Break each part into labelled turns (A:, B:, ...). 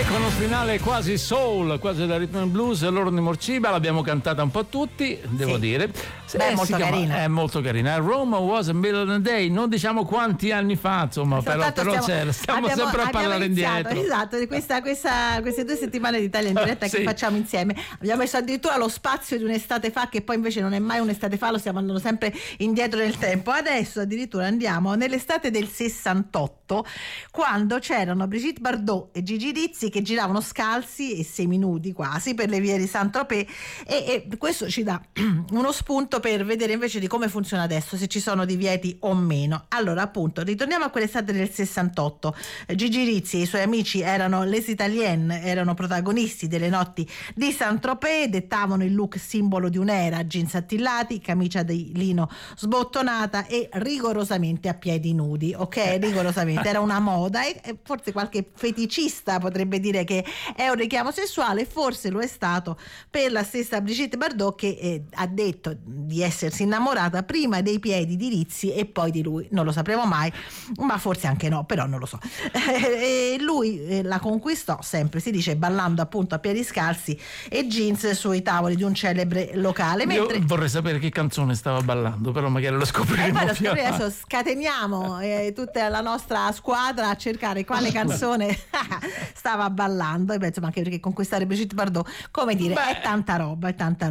A: Con un finale quasi soul, quasi da rhythm and blues, loro di Morciba, l'abbiamo cantata un po' tutti, devo dire.
B: Beh, è molto carina.
A: È molto carina. Roma was a million a day, non diciamo quanti anni fa, insomma, però stiamo sempre a parlare indietro.
B: Esatto, di queste 2 settimane di Italia in diretta che facciamo insieme. Abbiamo messo addirittura lo spazio di un'estate fa, che poi invece non è mai un'estate fa, lo stiamo andando sempre indietro nel tempo. Adesso addirittura andiamo nell'estate del 68, quando c'erano Brigitte Bardot e Gigi Rizzi che giravano scalzi e seminudi quasi per le vie di Saint-Tropez, e questo ci dà uno spunto per vedere invece di come funziona adesso, se ci sono divieti o meno. Allora, appunto, ritorniamo a quell'estate del 68. Gigi Rizzi e i suoi amici erano Les Italiennes, erano protagonisti delle notti di Saint-Tropez, dettavano il look simbolo di un'era: jeans attillati, camicia di lino sbottonata e rigorosamente a piedi nudi, ok? Rigorosamente, era una moda, e forse qualche feticista potrebbe dire che è un richiamo sessuale, forse lo è stato per la stessa Brigitte Bardot, che ha detto di essersi innamorata prima dei piedi di Rizzi e poi di lui. Non lo sapremo mai, ma forse anche no, però non lo so. E lui la conquistò, sempre si dice, ballando appunto a piedi scalzi e jeans sui tavoli di un celebre locale.
A: Io vorrei sapere che canzone stava ballando, però magari lo scopriremo più avanti.
B: Adesso scateniamo tutta la nostra squadra a cercare quale canzone stava ballando, e insomma, anche perché conquistare Brigitte Bardot, come dire, è tanta roba.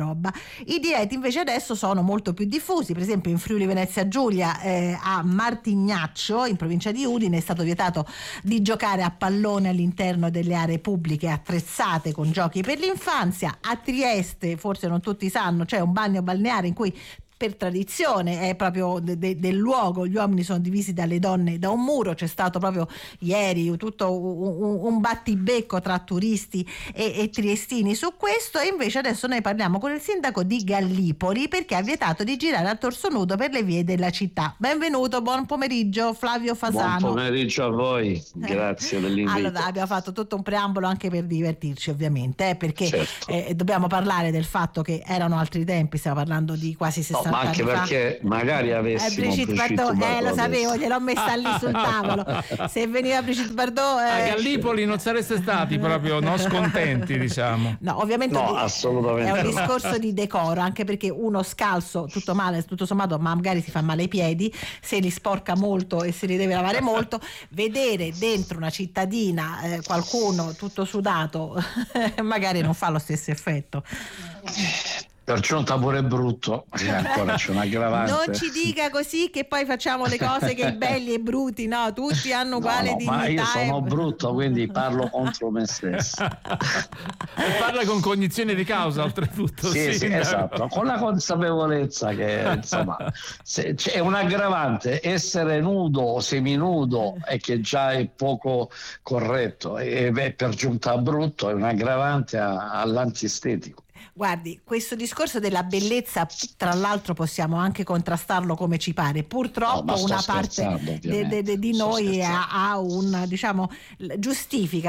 B: I divieti invece adesso sono molto più diffusi. Per esempio in Friuli Venezia Giulia, a Martignaccio, in provincia di Udine, è stato vietato di giocare a pallone all'interno delle aree pubbliche attrezzate con giochi per l'infanzia. A Trieste, forse non tutti sanno, c'è un bagno balneare in cui, per tradizione, è proprio del luogo, gli uomini sono divisi dalle donne da un muro. C'è stato proprio ieri tutto un battibecco tra turisti e triestini su questo, e invece adesso noi parliamo con il sindaco di Gallipoli, perché ha vietato di girare a torso nudo per le vie della città. Benvenuto, buon pomeriggio Flavio Fasano.
C: Buon pomeriggio a voi, grazie dell'invito.
B: Allora, abbiamo fatto tutto un preambolo anche per divertirci, ovviamente, perché
C: certo,
B: dobbiamo parlare del fatto che erano altri tempi, stiamo parlando di quasi 60
C: ma anche
B: anni
C: perché
B: fa.
C: magari avessimo
B: Brigitte Bardot, lo sapevo, gliel'ho messa lì sul tavolo. Se veniva Brigitte Bardot,
A: a Gallipoli non sareste stati proprio scontenti, diciamo.
B: No, ovviamente
C: no, assolutamente
B: è un discorso di decoro, anche perché uno scalzo tutto male, tutto sommato, ma magari si fa male ai piedi, se li sporca molto e se li deve lavare molto. Vedere dentro una cittadina qualcuno tutto sudato magari non fa lo stesso effetto.
C: Per giunta pure brutto, ancora c'è un aggravante.
B: Non ci dica così che poi facciamo le cose che i belli e brutti, no, tutti hanno uguale dignità.
C: Ma io sono brutto, quindi parlo contro me stesso.
A: E parla con cognizione di causa, oltretutto.
C: Sì, esatto, con la consapevolezza che insomma è un aggravante essere nudo o seminudo, e che già è poco corretto, e per giunta brutto è un aggravante all'antiestetico.
B: Guardi, questo discorso della bellezza, tra l'altro, possiamo anche contrastarlo come ci pare. Purtroppo una parte di noi ha un, diciamo, giustifica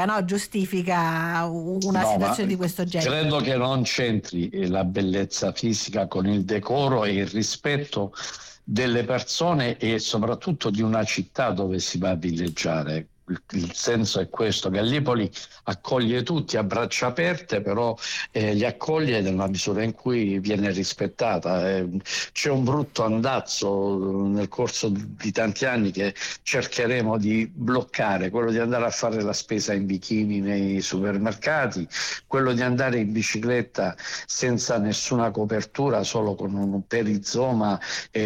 B: una situazione di questo genere.
C: Credo che non c'entri la bellezza fisica con il decoro e il rispetto delle persone, e soprattutto di una città dove si va a villeggiare. Il senso è questo: Gallipoli accoglie tutti a braccia aperte, però li accoglie nella misura in cui viene rispettata. C'è un brutto andazzo nel corso di tanti anni che cercheremo di bloccare, quello di andare a fare la spesa in bikini nei supermercati, quello di andare in bicicletta senza nessuna copertura, solo con un perizoma,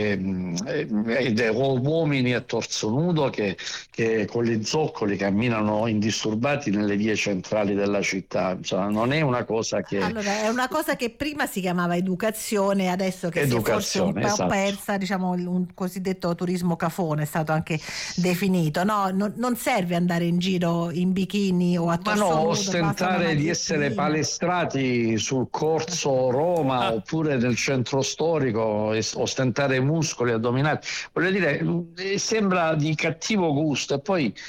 C: uomini a torso nudo che con le zoccole camminano indisturbati nelle vie centrali della città. Insomma, non è una cosa che...
B: Allora, è una cosa che prima si chiamava educazione, adesso che si è forse un po' persa, diciamo, un cosiddetto turismo cafone è stato anche definito. No, non serve andare in giro in bikini o a torso nudo.
C: Ostentare di essere palestrati sul corso Roma oppure nel centro storico, ostentare muscoli addominali, voglio dire, sembra di cattivo gusto. E poi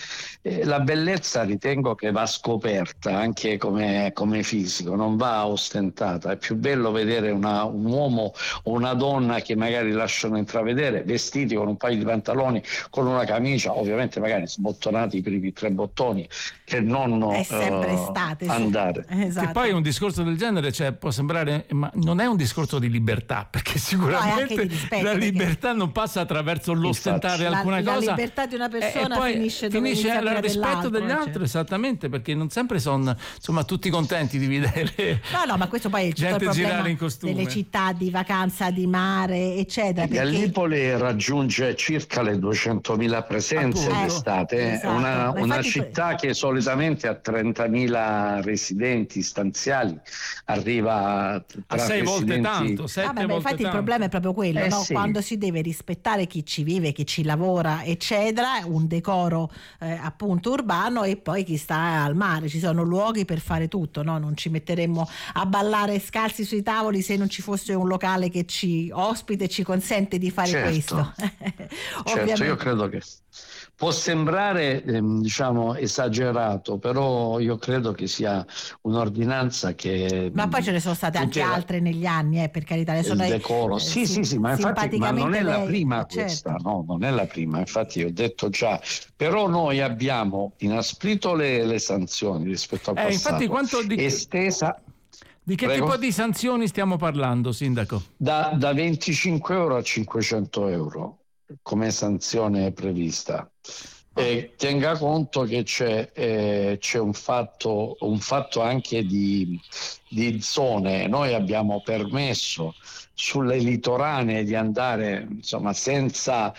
C: La bellezza ritengo che va scoperta anche come fisico, non va ostentata. È più bello vedere un uomo o una donna che magari lasciano intravedere vestiti con un paio di pantaloni, con una camicia, ovviamente magari sbottonati i primi 3 bottoni, che non
B: è sempre estate,
C: andare.
B: Sì. Esatto.
A: Che poi un discorso del genere, cioè, può sembrare, ma non è un discorso di libertà, perché sicuramente
B: rispetto,
A: la libertà non passa attraverso l'ostentare alcuna cosa.
B: La libertà di una persona finisce
A: al rispetto degli altri, esattamente, perché non sempre sono, insomma, tutti contenti di vedere
B: no, ma questo poi è il
A: girare in costume
B: delle città di vacanza, di mare, eccetera.
C: Gallipoli raggiunge circa le 200.000 presenze d'estate,
B: esatto.
C: una città che solitamente ha 30.000 residenti stanziali, arriva
A: a 6 volte tanto, 7 volte
B: infatti
A: tanto.
B: Il problema è proprio quello, no?
C: Sì.
B: Quando si deve rispettare chi ci vive, chi ci lavora, eccetera, un decoro appunto urbano, e poi chi sta al mare. Ci sono luoghi per fare tutto, no? Non ci metteremmo a ballare scalzi sui tavoli se non ci fosse un locale che ci ospita e ci consente di fare questo.
C: Certo, io credo che può sembrare diciamo esagerato, però io credo che sia un'ordinanza che...
B: Ma poi ce ne sono state anche altre negli anni, per carità.
C: Il decoro, sì, ma infatti non è la prima questa,
B: certo.
C: no, non è la prima, infatti ho detto già, però noi abbiamo inasprito le sanzioni rispetto al passato,
A: infatti
C: estesa...
A: Di che tipo di sanzioni stiamo parlando, Sindaco?
C: Da 25 euro a 500 euro come sanzione prevista. Tenga conto che c'è un fatto anche di zone. Noi abbiamo permesso sulle litoranee di andare, insomma, senza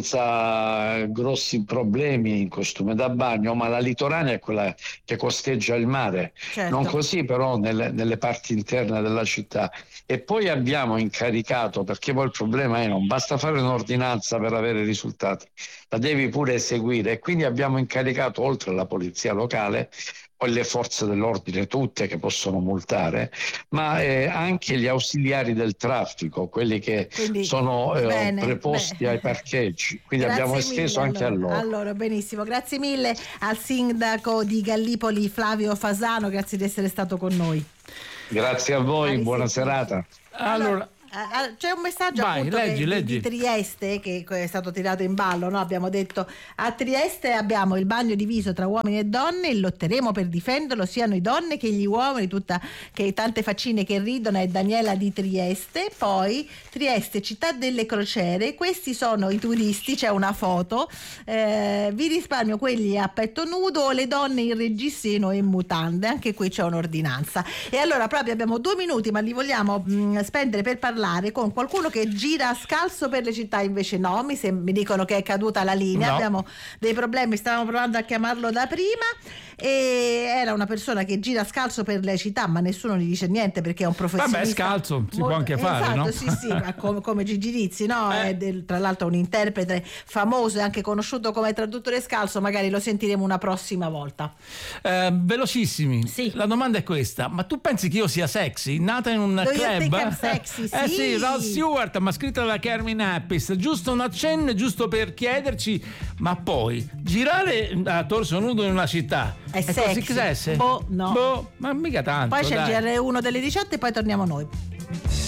C: grossi problemi in costume da bagno, ma la litoranea è quella che costeggia il mare,
B: certo.
C: Non così però nelle parti interne della città. E poi abbiamo incaricato, perché poi il problema è non basta fare un'ordinanza per avere risultati, la devi pure eseguire, e quindi abbiamo incaricato, oltre alla polizia locale, poi le forze dell'ordine tutte che possono multare, ma anche gli ausiliari del traffico, quelli che sono preposti ai parcheggi, quindi abbiamo esteso anche a loro.
B: Allora, benissimo, grazie mille al sindaco di Gallipoli Flavio Fasano, grazie di essere stato con noi.
C: Grazie a voi, buona serata.
B: Allora, c'è un messaggio appunto
A: leggi.
B: Di Trieste che è stato tirato in ballo, no? Abbiamo detto: a Trieste abbiamo il bagno diviso tra uomini e donne e lotteremo per difenderlo, siano i donne che gli uomini, che tante faccine che ridono. È Daniela di Trieste. Poi Trieste, città delle crociere, questi sono i turisti, c'è una foto, vi risparmio quelli a petto nudo o le donne in reggiseno e in mutande, anche qui c'è un'ordinanza. E allora proprio abbiamo 2 minuti, ma li vogliamo spendere per parlare con qualcuno che gira scalzo per le città. Invece no, mi dicono che è caduta la linea, abbiamo dei problemi, stavamo provando a chiamarlo da prima, e era una persona che gira scalzo per le città, ma nessuno gli dice niente perché è un professionista.
A: Vabbè, scalzo si può anche fare,
B: esatto,
A: no?
B: sì, come Gigi Rizzi, no? Tra l'altro un interprete famoso e anche conosciuto come traduttore scalzo, magari lo sentiremo una prossima volta.
A: Velocissimi,
B: sì.
A: La domanda è questa: ma tu pensi che io sia sexy? Nata in un club?
B: Sexy,
A: sì, Rod Stewart, ma scritta da Carmine Appice, giusto un accenno, giusto per chiederci, ma poi girare a torso nudo in una città
B: è sexy?
A: Così
B: No.
A: Ma mica tanto.
B: Poi c'è il GR1 delle 18 e poi torniamo noi.